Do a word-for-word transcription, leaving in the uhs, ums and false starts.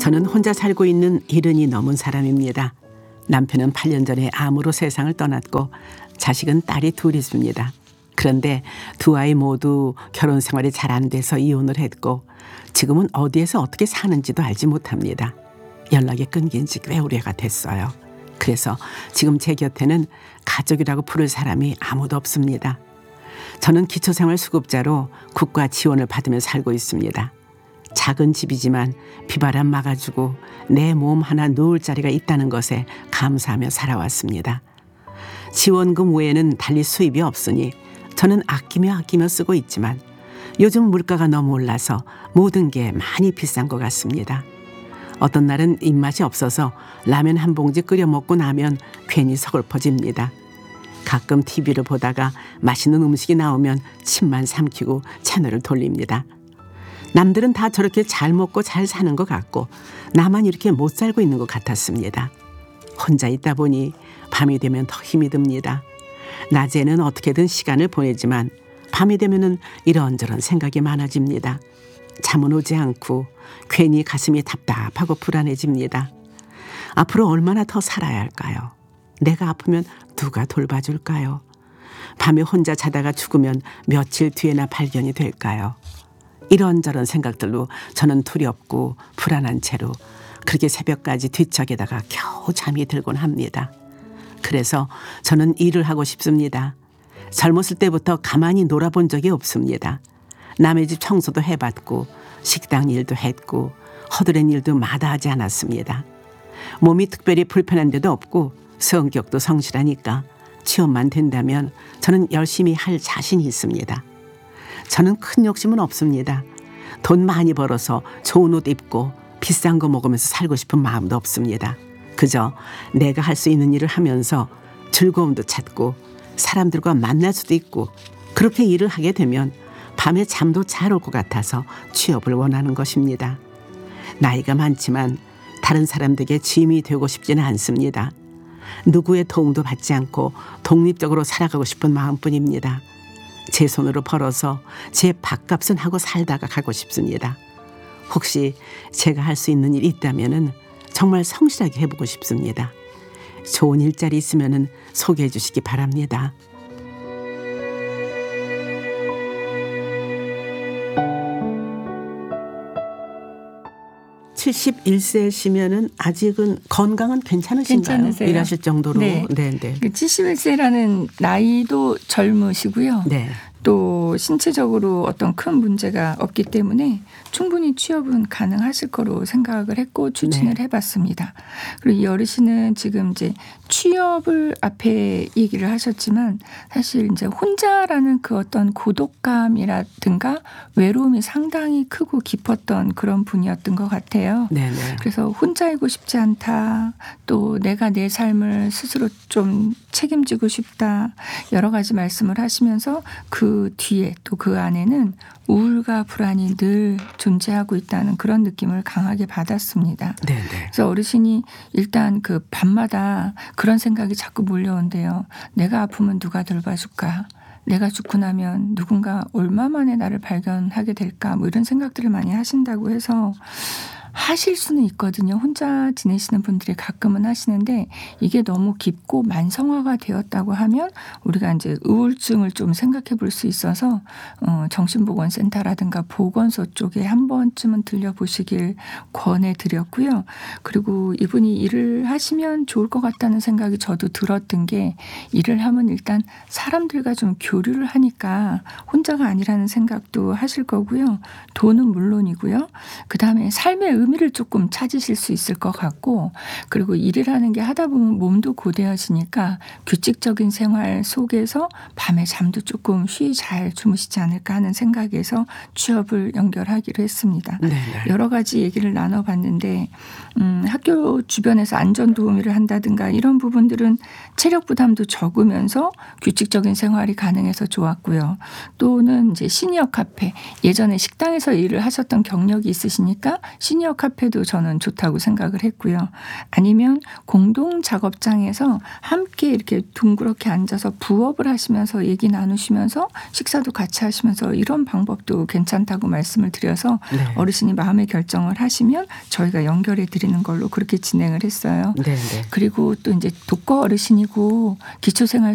저는 혼자 살고 있는 이른이 넘은 사람입니다. 남편은 팔 년 전에 암으로 세상을 떠났고 자식은 딸이 둘 있습니다. 그런데 두 아이 모두 결혼 생활이 잘 안 돼서 이혼을 했고 지금은 어디에서 어떻게 사는지도 알지 못합니다. 연락이 끊긴 지 꽤 오래가 됐어요. 그래서 지금 제 곁에는 가족이라고 부를 사람이 아무도 없습니다. 저는 기초생활수급자로 국가 지원을 받으며 살고 있습니다. 작은 집이지만 비바람 막아주고 내 몸 하나 놓을 자리가 있다는 것에 감사하며 살아왔습니다. 지원금 외에는 달리 수입이 없으니 저는 아끼며 아끼며 쓰고 있지만 요즘 물가가 너무 올라서 모든 게 많이 비싼 것 같습니다. 어떤 날은 입맛이 없어서 라면 한 봉지 끓여 먹고 나면 괜히 서글퍼집니다. 가끔 티비를 보다가 맛있는 음식이 나오면 침만 삼키고 채널을 돌립니다. 남들은 다 저렇게 잘 먹고 잘 사는 것 같고 나만 이렇게 못 살고 있는 것 같았습니다. 혼자 있다 보니 밤이 되면 더 힘이 듭니다. 낮에는 어떻게든 시간을 보내지만 밤이 되면은 이런저런 생각이 많아집니다. 잠은 오지 않고 괜히 가슴이 답답하고 불안해집니다. 앞으로 얼마나 더 살아야 할까요? 내가 아프면 누가 돌봐줄까요? 밤에 혼자 자다가 죽으면 며칠 뒤에나 발견이 될까요? 이런저런 생각들로 저는 두렵고 불안한 채로 그렇게 새벽까지 뒤척이다가 겨우 잠이 들곤 합니다. 그래서 저는 일을 하고 싶습니다. 젊었을 때부터 가만히 놀아본 적이 없습니다. 남의 집 청소도 해봤고 식당 일도 했고 허드렛 일도 마다하지 않았습니다. 몸이 특별히 불편한 데도 없고 성격도 성실하니까 취업만 된다면 저는 열심히 할 자신이 있습니다. 저는 큰 욕심은 없습니다. 돈 많이 벌어서 좋은 옷 입고 비싼 거 먹으면서 살고 싶은 마음도 없습니다. 그저 내가 할 수 있는 일을 하면서 즐거움도 찾고 사람들과 만날 수도 있고 그렇게 일을 하게 되면 밤에 잠도 잘 올 것 같아서 취업을 원하는 것입니다. 나이가 많지만 다른 사람들에게 짐이 되고 싶지는 않습니다. 누구의 도움도 받지 않고 독립적으로 살아가고 싶은 마음뿐입니다. 제 손으로 벌어서 제 밥값은 하고 살다가 가고 싶습니다. 혹시 제가 할 수 있는 일이 있다면은 정말 성실하게 해보고 싶습니다. 좋은 일자리 있으면은 소개해 주시기 바랍니다. 칠십일 세시면은 아직은 건강은 괜찮으신가요? 괜찮으세요. 일하실 정도로. 네. 네, 네. 칠십일 세라는 나이도 젊으시고요. 네. 또 신체적으로 어떤 큰 문제가 없기 때문에 충분히 취업은 가능하실 거로 생각을 했고 추진을 네. 해봤습니다. 그리고 이 어르신은 지금 이제 취업을 앞에 얘기를 하셨지만 사실 이제 혼자라는 그 어떤 고독감이라든가 외로움이 상당히 크고 깊었던 그런 분이었던 것 같아요. 네네. 그래서 혼자이고 싶지 않다. 또 내가 내 삶을 스스로 좀 책임지고 싶다. 여러 가지 말씀을 하시면서 그 뒤에 또 그 안에는 우울과 불안이 늘 존재하고 있다는 그런 느낌을 강하게 받았습니다. 네네. 그래서 어르신이 일단 그 밤마다 그런 생각이 자꾸 몰려온대요. 내가 아프면 누가 돌봐줄까? 내가 죽고 나면 누군가 얼마 만에 나를 발견하게 될까? 뭐 이런 생각들을 많이 하신다고 해서 하실 수는 있거든요. 혼자 지내시는 분들이 가끔은 하시는데 이게 너무 깊고 만성화가 되었다고 하면 우리가 이제 우울증을 좀 생각해 볼 수 있어서 어, 정신보건센터라든가 보건소 쪽에 한 번쯤은 들려보시길 권해드렸고요. 그리고 이분이 일을 하시면 좋을 것 같다는 생각이 저도 들었던 게 일을 하면 일단 사람들과 좀 교류를 하니까 혼자가 아니라는 생각도 하실 거고요. 돈은 물론이고요. 그다음에 삶의 의미를 조금 찾으실 수 있을 것 같고 그리고 일이라는 게 하다 보면 몸도 고되어지니까 규칙적인 생활 속에서 밤에 잠도 조금 쉬 잘 주무시지 않을까 하는 생각에서 취업을 연결하기로 했습니다. 네네. 여러 가지 얘기를 나눠봤는데 음, 학교 주변에서 안전도우미를 한다든가 이런 부분들은 체력 부담도 적으면서 규칙적인 생활이 가능해서 좋았고요. 또는 이제 시니어 카페 예전에 식당에서 일을 하셨던 경력이 있으시니까 시니어 카페도 저는 좋다고 생각을 했고요. 아니면 공동 작업장에서 함께 이렇게 둥그렇게 앉아서 부업을 하시면서 얘기 나누시면서 식사도 같이 하시면서 이런 방법도 괜찮다고 말씀을 드려서 네. 어르신이 마음의 결정을 하시면 저희가 연결해 드리는 걸로 그렇게 진행을 했어요. 네, 네. 그리고 또 이제 독거 어르신이고 기초생활